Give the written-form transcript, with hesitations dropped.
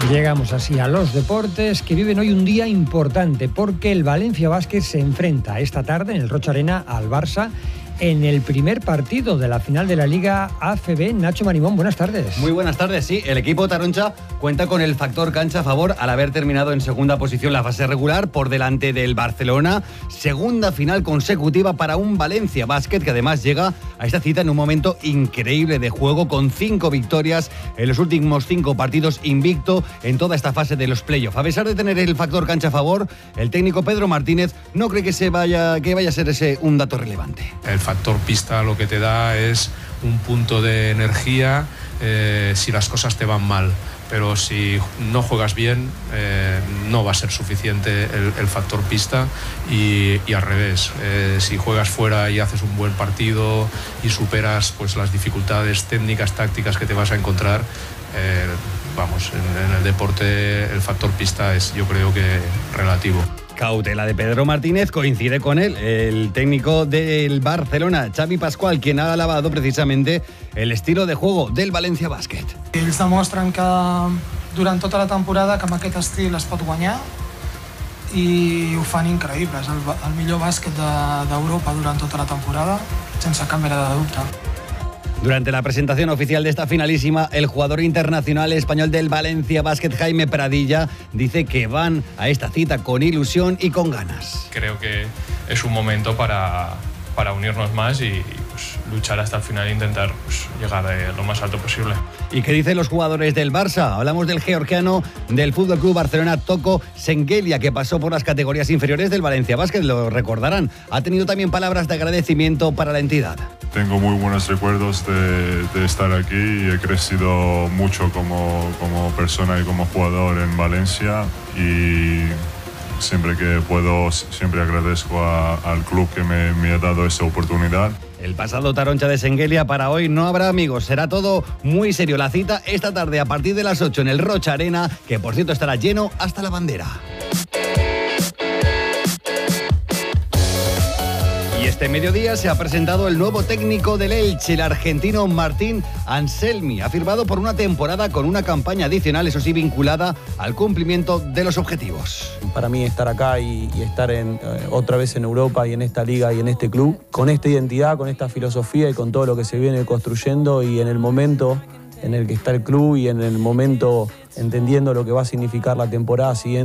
Llegamos así a los deportes que viven hoy un día importante porque el Valencia Basket se enfrenta esta tarde en el Roig Arena al Barça en el primer partido de la final de la Liga ACB. Nacho Marimón, buenas tardes. Muy buenas tardes, sí. El equipo taroncha cuenta con el factor cancha a favor al haber terminado en segunda posición la fase regular por delante del Barcelona. Segunda final consecutiva para un Valencia Basket que además llega a esta cita en un momento increíble de juego con 5 victorias en los últimos 5 partidos, invicto en toda esta fase de los playoffs. A pesar de tener el factor cancha a favor, el técnico Pedro Martínez no cree que vaya a ser ese un dato relevante. El factor pista lo que te da es un punto de energía si las cosas te van mal, pero si no juegas bien no va a ser suficiente el factor pista y al revés, si juegas fuera y haces un buen partido y superas pues las dificultades técnicas, tácticas que te vas a encontrar, en el deporte el factor pista es, yo creo que, relativo. Cautela de Pedro Martínez, coincide con él el técnico del Barcelona, Xavi Pascual, quien ha alabado precisamente el estilo de juego del Valencia Basket. Ells demostren que durant tota la temporada que amb aquest estil es pot guanyar i ho fan increïble. És el millor bàsquet d'Europa durant tota la temporada, sense cap mena de dubte. Durante la presentación oficial de esta finalísima, el jugador internacional español del Valencia Basket, Jaime Pradilla, dice que van a esta cita con ilusión y con ganas. Creo que es un momento para unirnos más y pues, luchar hasta el final e intentar pues, llegar lo más alto posible. ¿Y qué dicen los jugadores del Barça? Hablamos del georgiano del FC Barcelona, Toko Şengelya, que pasó por las categorías inferiores del Valencia Basket, lo recordarán. Ha tenido también palabras de agradecimiento para la entidad. Tengo muy buenos recuerdos de estar aquí y he crecido mucho como persona y como jugador en Valencia y siempre que puedo, siempre agradezco al club que me ha dado esa oportunidad. El pasado taroncha de Şengelya para hoy no habrá, amigos. Será todo muy serio. La cita esta tarde a partir de las 8 en el Roig Arena, que por cierto estará lleno hasta la bandera. Y este mediodía se ha presentado el nuevo técnico del Elche, el argentino Martín Anselmi. Ha firmado por una temporada con una campaña adicional, eso sí, vinculada al cumplimiento de los objetivos. Para mí estar acá y estar otra vez en Europa y en esta liga y en este club, con esta identidad, con esta filosofía y con todo lo que se viene construyendo y en el momento en el que está el club y en el momento entendiendo lo que va a significar la temporada siguiente.